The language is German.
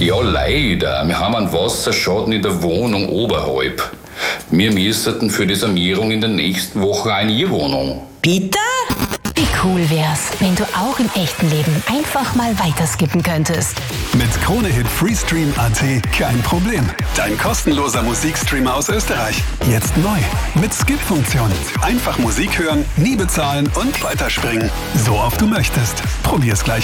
Ja, leider. Wir haben einen Wasserschaden in der Wohnung oberhalb. Wir müssten für die Sanierung in der nächsten Woche eine Wohnung. Bitte? Wie cool wär's, wenn du auch im echten Leben einfach mal weiterskippen könntest. Mit Kronehit Freestream.at kein Problem. Dein kostenloser Musikstreamer aus Österreich. Jetzt neu. Mit Skip-Funktion. Einfach Musik hören, nie bezahlen und weiterspringen. So oft du möchtest. Probier's gleich